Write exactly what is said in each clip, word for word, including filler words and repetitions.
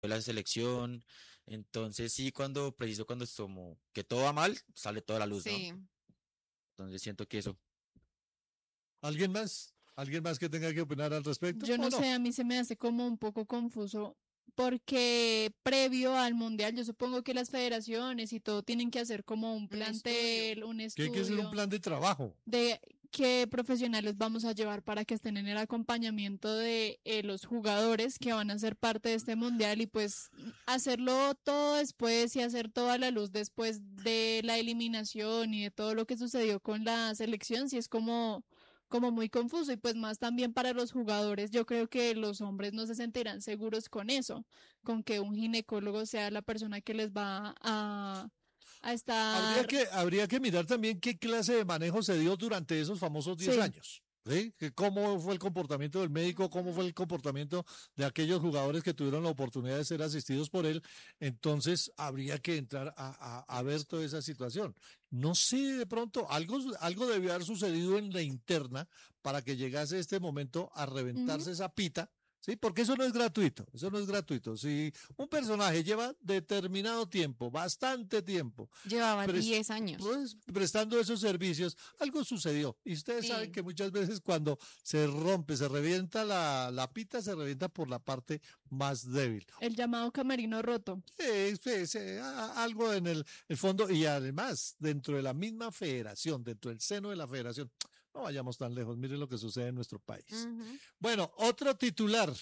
de la selección. Entonces sí, cuando, preciso cuando es como que todo va mal, sale toda la luz, ¿no? Sí. Entonces siento que eso. ¿Alguien más? ¿Alguien más que tenga que opinar al respecto Yo o no no? sé, a mí se me hace como un poco confuso porque previo al mundial yo supongo que las federaciones y todo tienen que hacer como un Un plantel, un Que hay que hacer un estudio plan de trabajo. de qué profesionales vamos a llevar para que estén en el acompañamiento de eh, los jugadores que van a ser parte de este mundial y pues hacerlo todo después y hacer toda la luz después de la eliminación y de todo lo que sucedió con la selección, si es como como muy confuso y pues más también para los jugadores, yo creo que los hombres no se sentirán seguros con eso, con que un ginecólogo sea la persona que les va a, a Habría estar, que, habría que mirar también qué clase de manejo se dio durante esos famosos diez sí. años. ¿Sí? Que ¿Cómo fue el comportamiento del médico? ¿Cómo fue el comportamiento de aquellos jugadores que tuvieron la oportunidad de ser asistidos por él? Entonces habría que entrar a, a, a ver toda esa situación. No sé, de pronto, algo, algo debió haber sucedido en la interna para que llegase este momento a Ujú. reventarse esa pita. Sí, porque eso no es gratuito, eso no es gratuito. Si un personaje lleva determinado tiempo, bastante tiempo, Llevaba pres- diez años. pues, prestando esos servicios, algo sucedió. Y ustedes saben Sí. que muchas veces cuando se rompe, se revienta la, la pita, se revienta por la parte más débil. El llamado camerino roto. Sí, sí, sí, a- algo en el, el fondo y además dentro de la misma federación, dentro del seno de la federación. No vayamos tan lejos, miren lo que sucede en nuestro país. Ujú. Bueno, otro titular.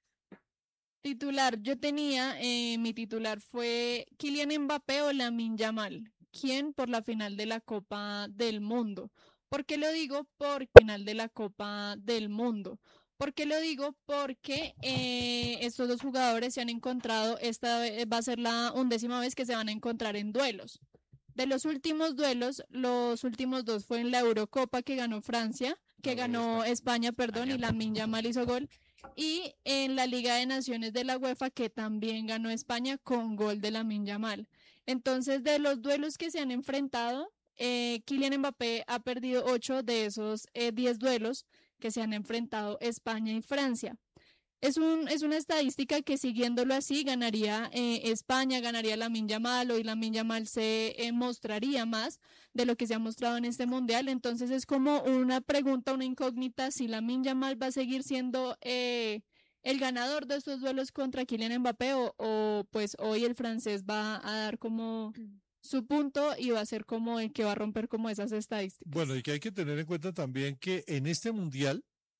Titular, yo tenía, eh, mi titular fue Kylian Mbappé o Lamine Yamal. ¿Quién por la final de la Copa del Mundo? ¿Por qué lo digo? Por final de la Copa del Mundo. ¿Por qué lo digo? Porque eh, estos dos jugadores se han encontrado, esta ve- va a ser la undécima vez que se van a encontrar en duelos. De los últimos duelos, los últimos dos fue en la Eurocopa que ganó Francia, que No, güey, ganó España. España, perdón, y España. Lamine Yamal hizo gol y en la Liga de Naciones de la UEFA que también ganó España con gol de Lamine Yamal. Entonces, de los duelos que se han enfrentado, eh, Kylian Mbappé ha perdido ocho de esos eh, diez duelos que se han enfrentado España y Francia. Es, un, es una estadística que siguiéndolo así ganaría eh, España, ganaría Lamine Yamal, hoy Lamine Yamal se eh, mostraría más de lo que se ha mostrado en este mundial, entonces es como una pregunta, una incógnita si Lamine Yamal va a seguir siendo eh, el ganador de estos duelos contra Kylian Mbappé o, o pues hoy el francés va a dar como su punto y va a ser como el que va a romper como esas Bueno, estadísticas. y que hay que tener en cuenta también que en este mundial,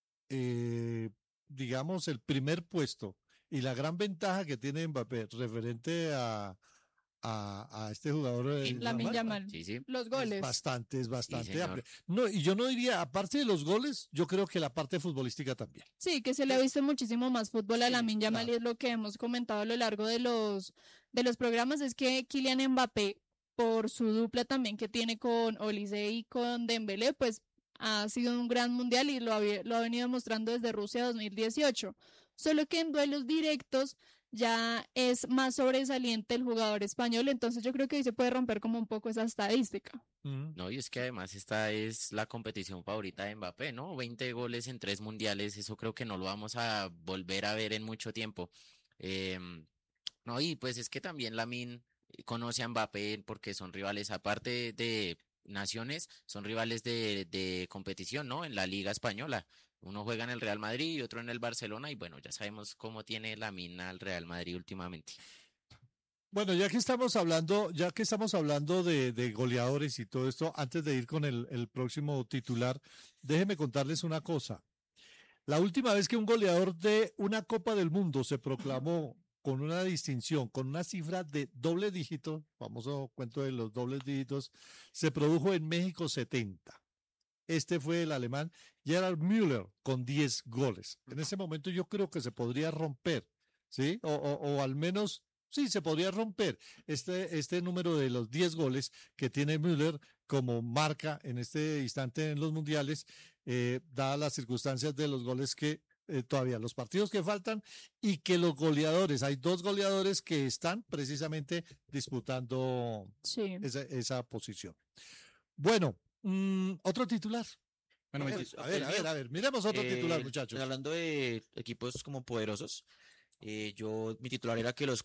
eh, digamos, el primer puesto y la gran ventaja que tiene Mbappé referente a, a, a este jugador eh, Min- Lamine Yamal Yamal, Sí, sí. los es goles. bastante, es Sí, bastante señor. amplia. No, y yo no diría, aparte de los goles, yo creo que la parte futbolística también. Sí, que se le ha visto muchísimo más fútbol a Sí, Lamine Yamal y claro. es lo que hemos comentado a lo largo de los, de los programas, es que Kylian Mbappé, por su dupla también que tiene con Olise y con Dembélé, pues ha sido un gran mundial y lo ha, lo ha venido mostrando desde Rusia dos mil dieciocho. Solo que en duelos directos ya es más sobresaliente el jugador español, entonces yo creo que ahí se puede romper como un poco esa estadística. Mm. No, y es que además esta es la competición favorita de Mbappé, ¿no? Veinte goles en tres mundiales, eso creo que no lo vamos a volver a ver en mucho tiempo. Em, no, y pues es que también Lamine conoce a Mbappé porque son rivales, aparte de naciones, son rivales de, de competición, ¿no? En la Liga Española. Uno juega en el Real Madrid y otro en el Barcelona, y bueno, ya sabemos cómo tiene Lamine al Real Madrid últimamente. Bueno, ya que estamos hablando, ya que estamos hablando de, de goleadores y todo esto, antes de ir con el, el próximo titular, déjenme contarles una cosa. La última vez que un goleador de una Copa del Mundo se proclamó con una distinción, con una cifra de doble dígito, famoso cuento de los dobles dígitos, se produjo en México setenta. Este fue el alemán Gerhard Müller con diez goles. En ese momento yo creo que se podría romper, ¿sí? O, o, o al menos, sí, se podría romper este, este número de los diez goles que tiene Müller como marca en este instante en los mundiales, eh, dadas las circunstancias de los goles que eh, todavía, los partidos que faltan y que los goleadores, hay dos goleadores que están precisamente disputando Sí. esa, esa posición. Bueno, mm, otro titular. Bueno, A mi ver, tit- a ver, el a ver, mío, a ver, miremos otro titular, eh, pues muchachos. hablando de equipos como poderosos, Eh, yo, mi titular era que los